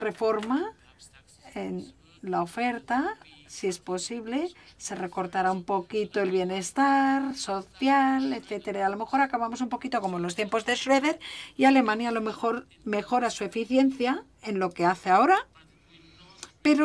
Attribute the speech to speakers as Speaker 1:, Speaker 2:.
Speaker 1: reforma en la oferta, si es posible, se recortará un poquito el bienestar social, etcétera. A lo mejor acabamos un poquito como en los tiempos de Schröder y Alemania a lo mejor mejora su eficiencia en lo que hace ahora